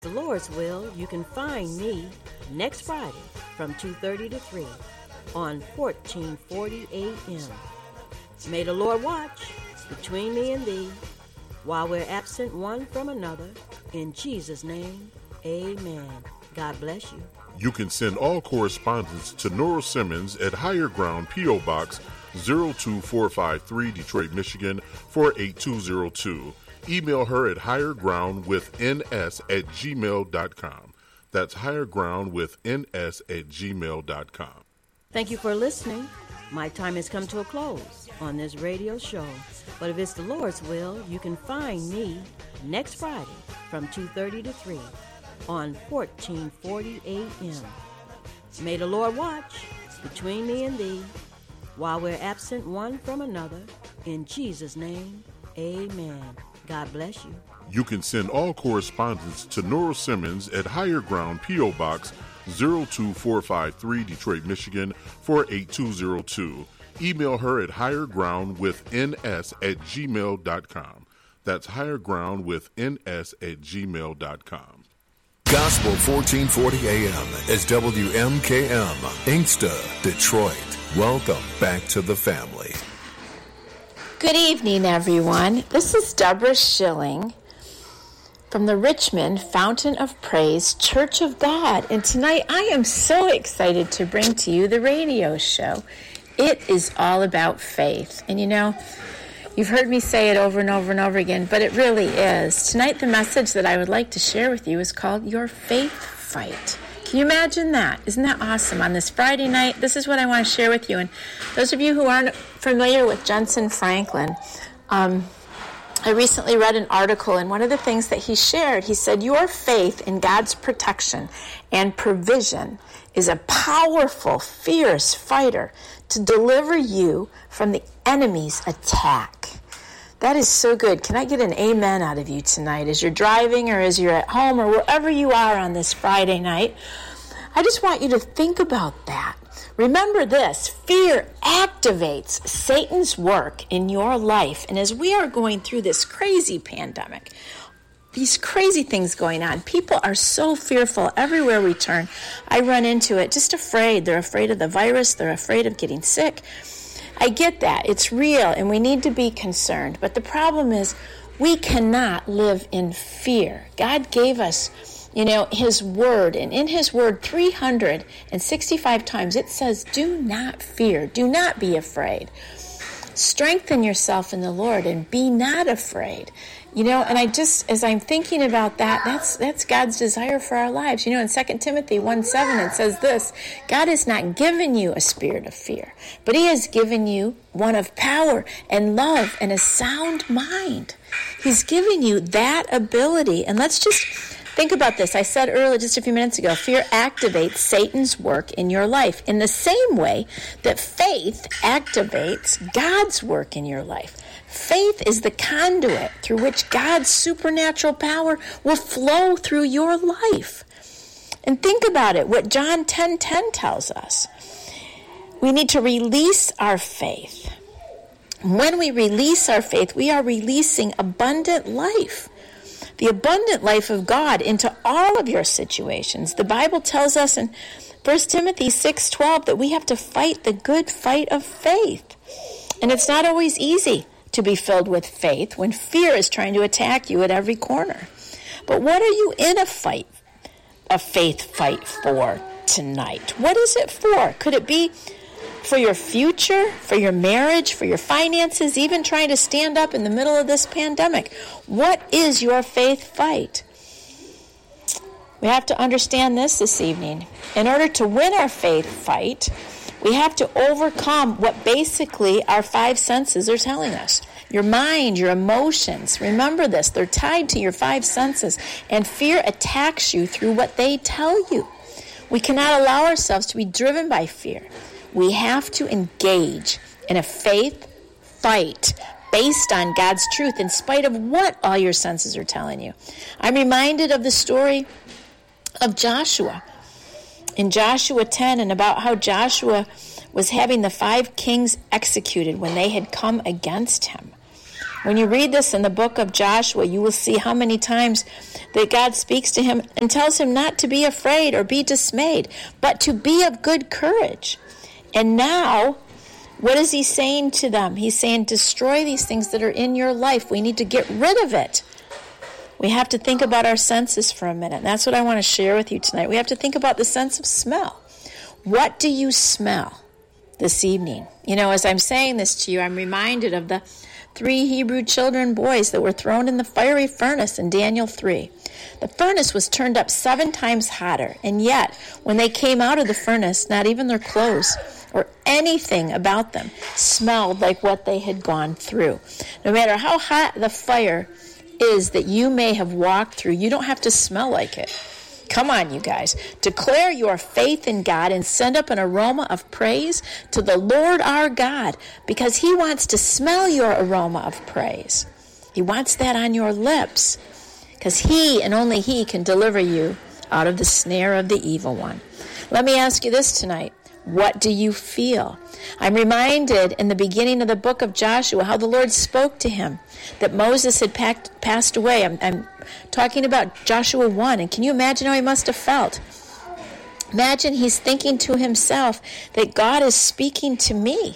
The Lord's will, you can find me next Friday from 2:30 to 3 on 1440 AM. May the Lord watch between me and thee while we're absent one from another. In Jesus' name, amen. God bless you. You can send all correspondence to Nora Simmons at Higher Ground P.O. Box 02453, Detroit, Michigan 48202. Email her at highergroundwithns@gmail.com. That's highergroundwithns@gmail.com. Thank you for listening. My time has come to a close on this radio show. But if it's the Lord's will, you can find me next Friday from 2:30 to 3 on 1440 AM. May the Lord watch between me and thee while we're absent one from another. In Jesus' name, amen. God bless you. You can send all correspondence to Nora Simmons at Higher Ground P.O. Box 02453, Detroit, Michigan 48202. Email her at highergroundwithns@gmail.com. That's highergroundwithns@gmail.com. Gospel 1440 AM is WMKM, Inkster, Detroit. Welcome back to the family. Good evening, everyone. This is Deborah Schilling from the Richmond Fountain of Praise Church of God. And tonight I am so excited to bring to you the radio show. It is all about faith. And you know, you've heard me say it over and over and over again, but it really is. Tonight the message that I would like to share with you is called Your Faith Fight. Can you imagine that? Isn't that awesome? On this Friday night, this is what I want to share with you. And those of you who aren't familiar with Jensen Franklin, I recently read an article, and one of the things that he shared, he said, your faith in God's protection and provision is a powerful, fierce fighter to deliver you from the enemy's attack. That is so good. Can I get an amen out of you tonight as you're driving or as you're at home or wherever you are on this Friday night? I just want you to think about that. Remember this, fear activates Satan's work in your life. And as we are going through this crazy pandemic, these crazy things going on, people are so fearful everywhere we turn. I run into it, just afraid. They're afraid of the virus. They're afraid of getting sick. I get that. It's real, and we need to be concerned. But the problem is we cannot live in fear. God gave us, His Word. And in His Word, 365 times, it says, do not fear. Do not be afraid. Strengthen yourself in the Lord and be not afraid. And as I'm thinking about that, that's God's desire for our lives. In 2 Timothy 1:7, it says this, God has not given you a spirit of fear, but He has given you one of power and love and a sound mind. He's given you that ability. And let's just think about this. I said earlier, just a few minutes ago, fear activates Satan's work in your life in the same way that faith activates God's work in your life. Faith is the conduit through which God's supernatural power will flow through your life. And think about it, what John 10:10 tells us. We need to release our faith. When we release our faith, we are releasing abundant life. The abundant life of God into all of your situations. The Bible tells us in 1 Timothy 6:12 that we have to fight the good fight of faith. And it's not always easy to be filled with faith when fear is trying to attack you at every corner. But what are you in a faith fight for tonight? What is it for? Could it be for your future, for your marriage, for your finances, even trying to stand up in the middle of this pandemic? What is your faith fight? We have to understand this evening. In order to win our faith fight, we have to overcome what basically our five senses are telling us. Your mind, your emotions. Remember this, they're tied to your five senses, and fear attacks you through what they tell you. We cannot allow ourselves to be driven by fear. We have to engage in a faith fight based on God's truth in spite of what all your senses are telling you. I'm reminded of the story of Joshua in Joshua 10 and about how Joshua was having the 5 kings executed when they had come against him. When you read this in the book of Joshua, you will see how many times that God speaks to him and tells him not to be afraid or be dismayed, but to be of good courage. And now, what is he saying to them? He's saying, destroy these things that are in your life. We need to get rid of it. We have to think about our senses for a minute. That's what I want to share with you tonight. We have to think about the sense of smell. What do you smell this evening? You know, as I'm saying this to you, I'm reminded of the 3 Hebrew children boys that were thrown in the fiery furnace in Daniel 3. The furnace was turned up 7 times hotter, and yet, when they came out of the furnace, not even their clothes or anything about them smelled like what they had gone through. No matter how hot the fire is that you may have walked through, you don't have to smell like it. Come on, you guys. Declare your faith in God and send up an aroma of praise to the Lord our God, because he wants to smell your aroma of praise. He wants that on your lips, because he and only he can deliver you out of the snare of the evil one. Let me ask you this tonight. What do you feel? I'm reminded in the beginning of the book of Joshua how the Lord spoke to him, that Moses had passed away. I'm talking about Joshua 1, and can you imagine how he must have felt? Imagine he's thinking to himself that God is speaking to me.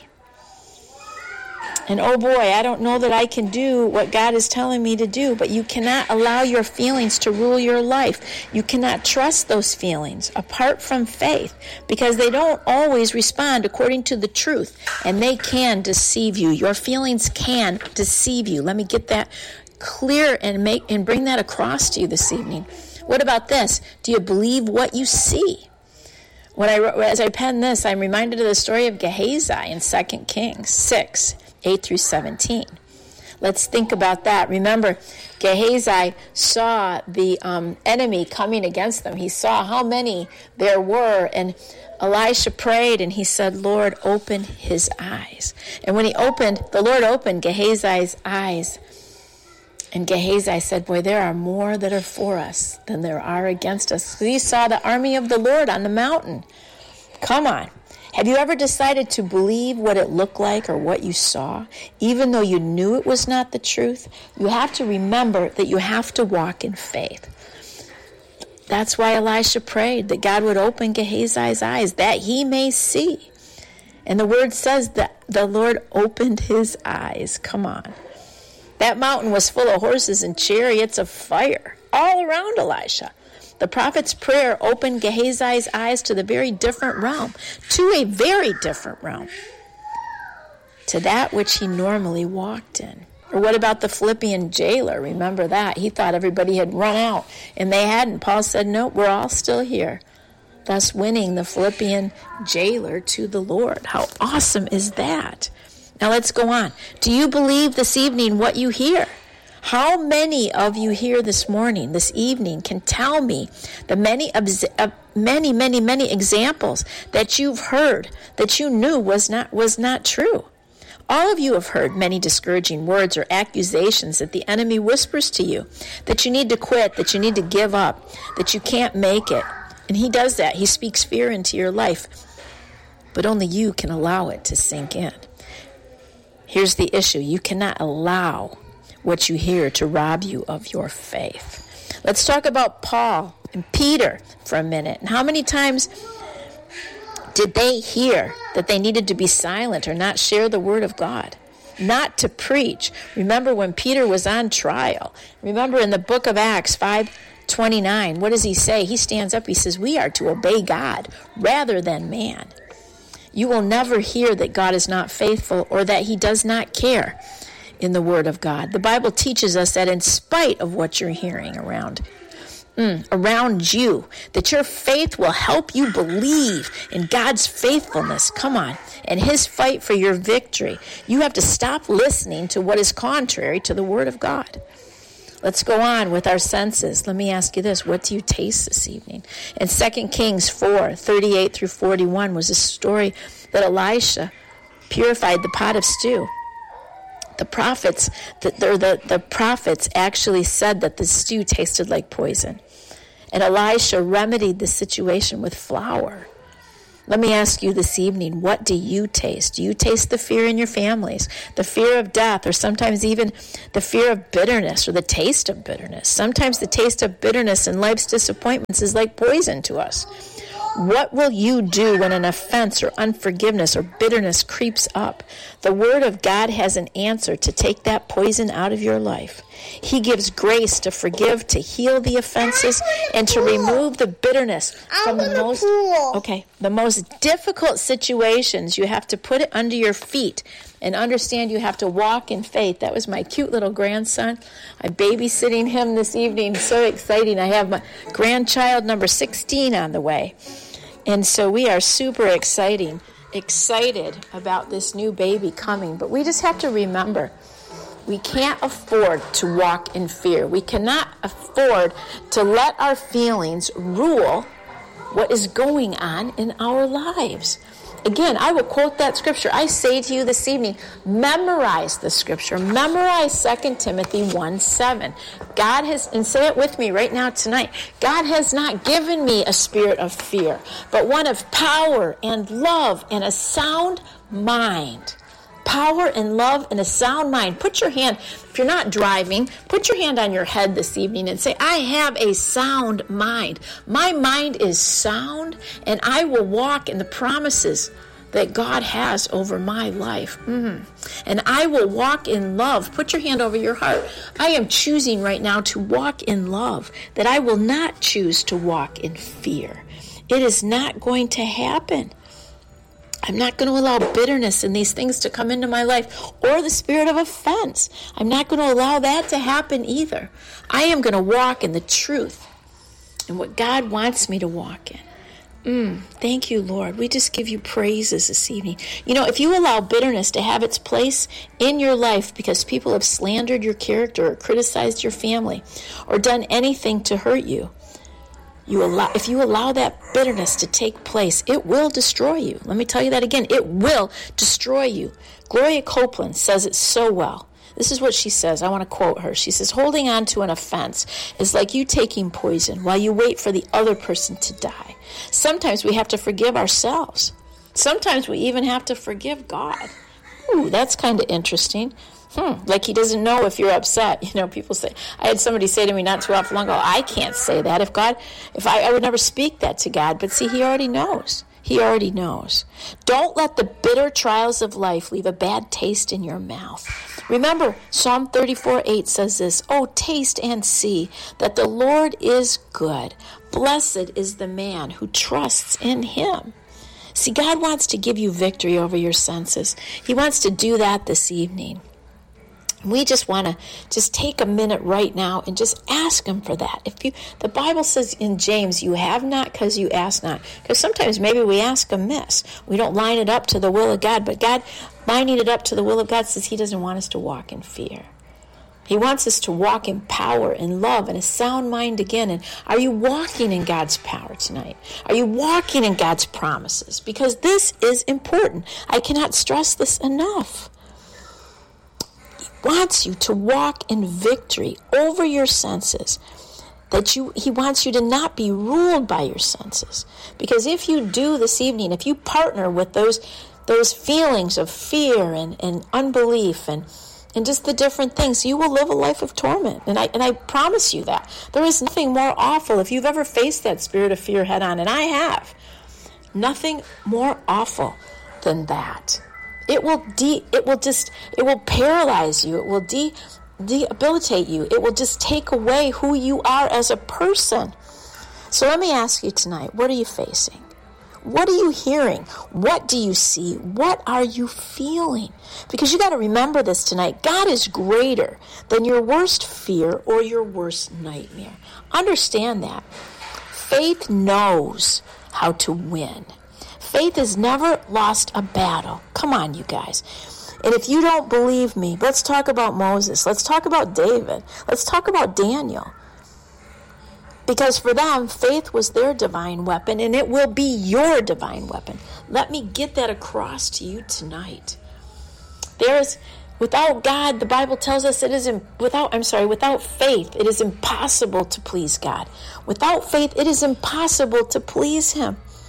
And oh boy, I don't know that I can do what God is telling me to do, but you cannot allow your feelings to rule your life. You cannot trust those feelings apart from faith, because they don't always respond according to the truth, and they can deceive you. Your feelings can deceive you. Let me get that clear and bring that across to you this evening. What about this? Do you believe what you see? As I pen this, I'm reminded of the story of Gehazi in 2 Kings 6. 8 through 17. Let's think about that. Remember, Gehazi saw the enemy coming against them. He saw how many there were, and Elisha prayed, and he said, Lord, open his eyes. And when the Lord opened Gehazi's eyes, and Gehazi said, boy, there are more that are for us than there are against us. So he saw the army of the Lord on the mountain. Come on. Have you ever decided to believe what it looked like or what you saw, even though you knew it was not the truth? You have to remember that you have to walk in faith. That's why Elisha prayed that God would open Gehazi's eyes, that he may see. And the word says that the Lord opened his eyes. Come on. That mountain was full of horses and chariots of fire all around Elisha. The prophet's prayer opened Gehazi's eyes to a very different realm, to that which he normally walked in. Or what about the Philippian jailer? Remember that. He thought everybody had run out, and they hadn't. Paul said, no, we're all still here, thus winning the Philippian jailer to the Lord. How awesome is that? Now let's go on. Do you believe this evening what you hear? How many of you here this morning, this evening, can tell me the many examples that you've heard that you knew was not true? All of you have heard many discouraging words or accusations that the enemy whispers to you, that you need to quit, that you need to give up, that you can't make it. And he does that. He speaks fear into your life, but only you can allow it to sink in. Here's the issue. You cannot allow what you hear to rob you of your faith. Let's talk about Paul and Peter for a minute. And how many times did they hear that they needed to be silent or not share the word of God, not to preach? Remember when Peter was on trial. Remember in the book of Acts 5:29, what does he say? He stands up, he says, we are to obey God rather than man. You will never hear that God is not faithful or that he does not care in the Word of God. The Bible teaches us that in spite of what you're hearing around you, that your faith will help you believe in God's faithfulness. Come on. And his fight for your victory. You have to stop listening to what is contrary to the Word of God. Let's go on with our senses. Let me ask you this. What do you taste this evening? In 2 Kings 4:38 through 41 was a story that Elisha purified the pot of stew. The prophets actually said that the stew tasted like poison. And Elisha remedied the situation with flour. Let me ask you this evening, what do you taste? Do you taste the fear in your families, the fear of death, or sometimes even the fear of bitterness or the taste of bitterness? Sometimes the taste of bitterness and life's disappointments is like poison to us. What will you do when an offense or unforgiveness or bitterness creeps up? The Word of God has an answer to take that poison out of your life. He gives grace to forgive, to heal the offenses, and to remove the bitterness from the most difficult situations. You have to put it under your feet and understand you have to walk in faith. That was my cute little grandson. I'm babysitting him this evening. So exciting. I have my grandchild number 16 on the way. And so we are super excited about this new baby coming. But we just have to remember, we can't afford to walk in fear. We cannot afford to let our feelings rule what is going on in our lives. Again, I will quote that scripture. I say to you this evening, memorize the scripture. Memorize 2 Timothy 1:7. God has, and say it with me right now tonight, God has not given me a spirit of fear, but one of power and love and a sound mind. Power and love and a sound mind. Put your hand, if you're not driving, put your hand on your head this evening and say, I have a sound mind. My mind is sound, and I will walk in the promises that God has over my life. And I will walk in love. Put your hand over your heart. I am choosing right now to walk in love, that I will not choose to walk in fear. It is not going to happen. I'm not going to allow bitterness and these things to come into my life, or the spirit of offense. I'm not going to allow that to happen either. I am going to walk in the truth and what God wants me to walk in. Thank you, Lord. We just give you praises this evening. You know, if you allow bitterness to have its place in your life because people have slandered your character or criticized your family or done anything to hurt you, if you allow that bitterness to take place, it will destroy you. Let me tell you that again. It will destroy you. Gloria Copeland says it so well. This is what she says. I want to quote her. She says, holding on to an offense is like you taking poison while you wait for the other person to die. Sometimes we have to forgive ourselves. Sometimes we even have to forgive God. Ooh, that's kind of interesting. Like he doesn't know if you're upset. You know, people say, I had somebody say to me not too often long ago, I can't say that. I would never speak that to God. But see, he already knows. He already knows. Don't let the bitter trials of life leave a bad taste in your mouth. Remember, Psalm 34:8 says this, oh, taste and see that the Lord is good. Blessed is the man who trusts in him. See, God wants to give you victory over your senses. He wants to do that this evening. We just want to just take a minute right now and just ask him for that. The Bible says in James, you have not because you ask not. Because sometimes maybe we ask amiss. We don't line it up to the will of God. But God, lining it up to the will of God says he doesn't want us to walk in fear. He wants us to walk in power and love and a sound mind again. And are you walking in God's power tonight? Are you walking in God's promises? Because this is important. I cannot stress this enough. Wants you to walk in victory over your senses. He wants you to not be ruled by your senses. Because if you do this evening, if you partner with those feelings of fear and unbelief and just the different things, you will live a life of torment. And I promise you that. There is nothing more awful. If you've ever faced that spirit of fear head on, and I have, nothing more awful than that. It will paralyze you. It will debilitate you. It will just take away who you are as a person. So let me ask you tonight, what are you facing? What are you hearing? What do you see? What are you feeling? Because you got to remember this tonight. God is greater than your worst fear or your worst nightmare. Understand that. Faith knows how to win. Faith has never lost a battle. Come on, you guys. And if you don't believe me, let's talk about Moses. Let's talk about David. Let's talk about Daniel. Because for them, faith was their divine weapon, and it will be your divine weapon. Let me get that across to you tonight. Without God, the Bible tells us without faith, it is impossible to please God. Without faith, it is impossible to please him.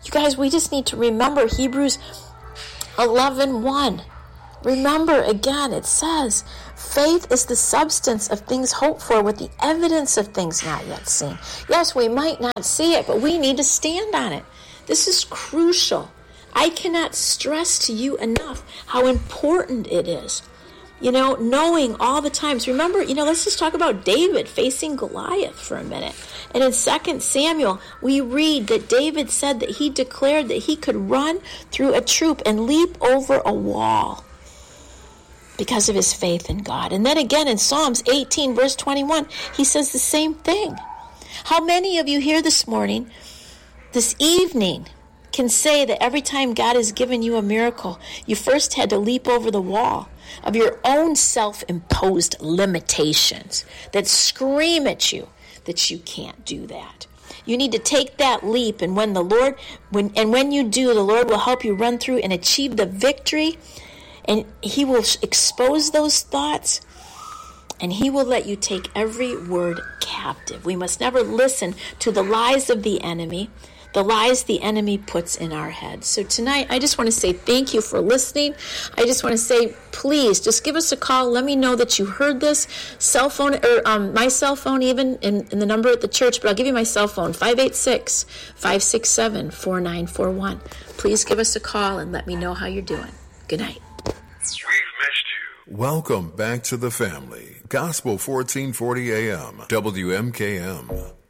You guys, we just need to remember Hebrews 11:1. Remember again, it says, faith is the substance of things hoped for with the evidence of things not yet seen. Yes, we might not see it, but we need to stand on it. This is crucial. I cannot stress to you enough how important it is. Knowing all the times. Remember, let's just talk about David facing Goliath for a minute. And in 2 Samuel, we read that David said that he declared that he could run through a troop and leap over a wall because of his faith in God. And then again in Psalms 18, verse 21, he says the same thing. How many of you here this morning, this evening, can say that every time God has given you a miracle, you first had to leap over the wall of your own self-imposed limitations that scream at you that you can't do that? You need to take that leap, and when you do, the Lord will help you run through and achieve the victory, and He will expose those thoughts, and He will let you take every word captive. We must never listen to the lies of the enemy, the lies the enemy puts in our heads. So tonight, I just want to say thank you for listening. I just want to say, please, just give us a call. Let me know that you heard this. Cell phone, or my cell phone even, in the number at the church, but I'll give you my cell phone, 586-567-4941. Please give us a call and let me know how you're doing. Good night. Welcome back to the family. Gospel 1440 AM, WMKM.